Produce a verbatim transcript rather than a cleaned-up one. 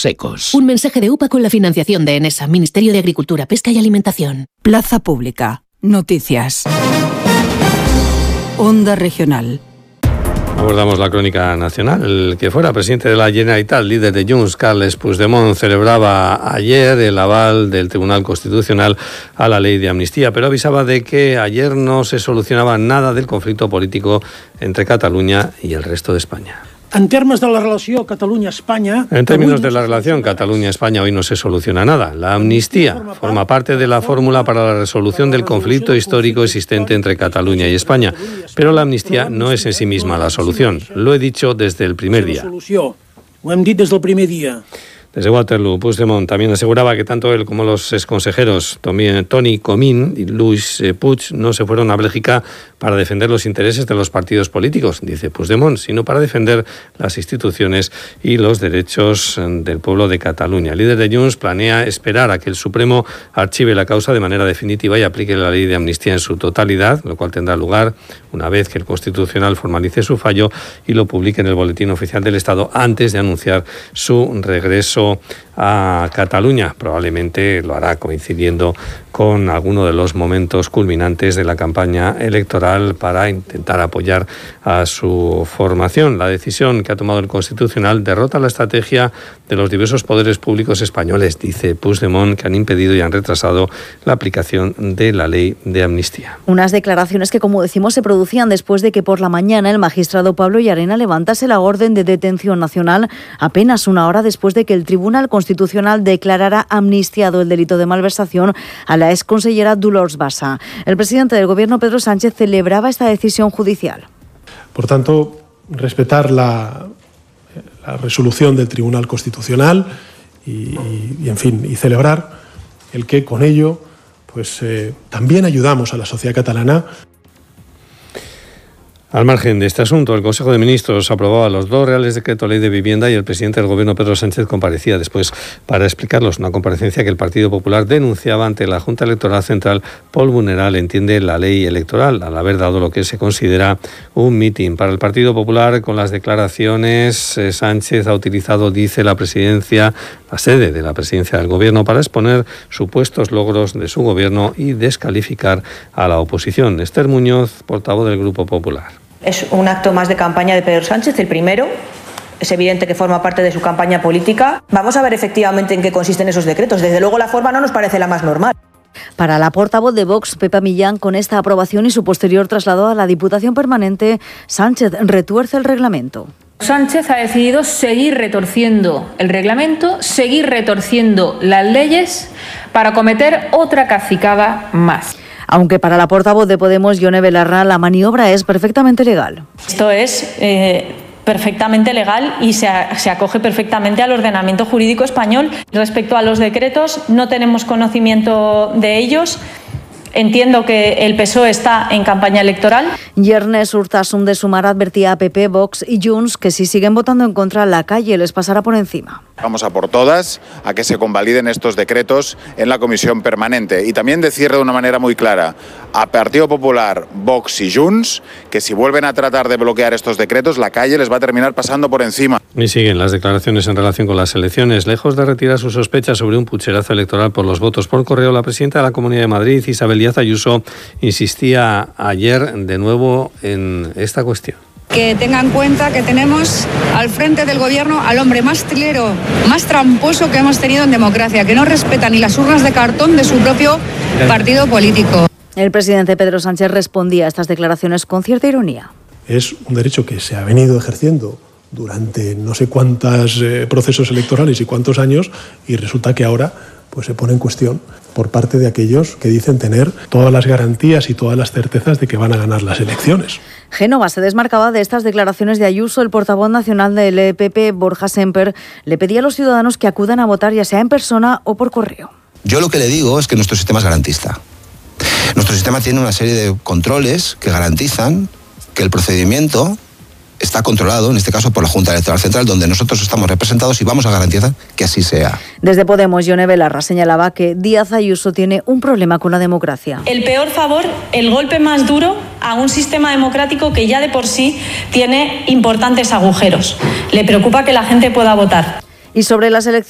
secos. Un mensaje de U P A con la financiación de Enesa, Ministerio de Agricultura, Pesca y Alimentación. Plaza Pública. Noticias. Onda Regional. Abordamos la crónica nacional. El que fuera presidente de la Generalitat, líder de Junts, Carles Puigdemont, celebraba ayer el aval del Tribunal Constitucional a la ley de amnistía, pero avisaba de que ayer no se solucionaba nada del conflicto político entre Cataluña y el resto de España. En términos de la relación Cataluña-España... En términos de la relación Cataluña-España hoy no se soluciona nada. La amnistía forma parte de la fórmula para la resolución del conflicto histórico existente entre Cataluña y España, pero la amnistía no es en sí misma la solución. Lo he dicho desde el primer día. Lo hem dit des del primer dia. Desde Waterloo, Puigdemont también aseguraba que tanto él como los exconsejeros Toni Comín y Luis Puig no se fueron a Bélgica para defender los intereses de los partidos políticos, dice Puigdemont, sino para defender las instituciones y los derechos del pueblo de Cataluña. El líder de Junts planea esperar a que el Supremo archive la causa de manera definitiva y aplique la ley de amnistía en su totalidad, lo cual tendrá lugar una vez que el Constitucional formalice su fallo y lo publique en el Boletín Oficial del Estado antes de anunciar su regreso a Cataluña. Probablemente lo hará coincidiendo con alguno de los momentos culminantes de la campaña electoral para intentar apoyar a su formación. La decisión que ha tomado el Constitucional derrota la estrategia de los diversos poderes públicos españoles, dice Puigdemont, que han impedido y han retrasado la aplicación de la ley de amnistía. Unas declaraciones que, como decimos, se producían después de que por la mañana el magistrado Pablo Llarena levantase la orden de detención nacional apenas una hora después de que el Tribunal Constitucional declarara amnistiado el delito de malversación a la exconsellera Dolors Bassa. El presidente del Gobierno, Pedro Sánchez, celebraba esta decisión judicial. Por tanto, respetar la, la resolución del Tribunal Constitucional y, y, y, en fin, y celebrar el que con ello pues, eh, también ayudamos a la sociedad catalana. Al margen de este asunto, el Consejo de Ministros aprobaba los dos reales decretos ley de vivienda y el presidente del Gobierno, Pedro Sánchez, comparecía después para explicarlos. Una comparecencia que el Partido Popular denunciaba ante la Junta Electoral Central por vulnerar, entiende, la ley electoral, al haber dado lo que se considera un mitin. Para el Partido Popular, con las declaraciones, eh, Sánchez ha utilizado, dice, la presidencia, la sede de la presidencia del Gobierno para exponer supuestos logros de su Gobierno y descalificar a la oposición. Esther Muñoz, portavoz del Grupo Popular. Es un acto más de campaña de Pedro Sánchez, el primero. Es evidente que forma parte de su campaña política. Vamos a ver efectivamente en qué consisten esos decretos. Desde luego la forma no nos parece la más normal. Para la portavoz de Vox, Pepa Millán, con esta aprobación y su posterior traslado a la Diputación Permanente, Sánchez retuerce el reglamento. Sánchez ha decidido seguir retorciendo el reglamento, seguir retorciendo las leyes para cometer otra cacicada más. Aunque para la portavoz de Podemos, Ione Belarra, la maniobra es perfectamente legal. Esto es eh, perfectamente legal y se, se acoge perfectamente al ordenamiento jurídico español. Respecto a los decretos, no tenemos conocimiento de ellos. Entiendo que el P S O E está en campaña electoral. Y Ernest Urtasun de Sumar advertía a P P, Vox y Junts que si siguen votando en contra, la calle les pasará por encima. Vamos a por todas, a que se convaliden estos decretos en la comisión permanente. Y también decir de una manera muy clara a Partido Popular, Vox y Junts que si vuelven a tratar de bloquear estos decretos, la calle les va a terminar pasando por encima. Y siguen las declaraciones en relación con las elecciones. Lejos de retirar sus sospechas sobre un pucherazo electoral por los votos por correo, la presidenta de la Comunidad de Madrid, Isabel Díaz Ayuso, insistía ayer de nuevo en esta cuestión. Que tengan en cuenta que tenemos al frente del gobierno al hombre más trilero, más tramposo que hemos tenido en democracia, que no respeta ni las urnas de cartón de su propio partido político. El presidente Pedro Sánchez respondía a estas declaraciones con cierta ironía. Es un derecho que se ha venido ejerciendo durante no sé cuántos eh, procesos electorales y cuántos años, y resulta que ahora pues, se pone en cuestión por parte de aquellos que dicen tener todas las garantías y todas las certezas de que van a ganar las elecciones. Génova se desmarcaba de estas declaraciones de Ayuso. El portavoz nacional del E P P, Borja Semper, le pedía a los ciudadanos que acudan a votar ya sea en persona o por correo. Yo lo que le digo es que nuestro sistema es garantista. Nuestro sistema tiene una serie de controles que garantizan que el procedimiento está controlado, en este caso por la Junta Electoral Central, donde nosotros estamos representados y vamos a garantizar que así sea. Desde Podemos, Ione Belarra señalaba que Díaz Ayuso tiene un problema con la democracia. El peor favor, el golpe más duro a un sistema democrático que ya de por sí tiene importantes agujeros. Le preocupa que la gente pueda votar. Y sobre las elecciones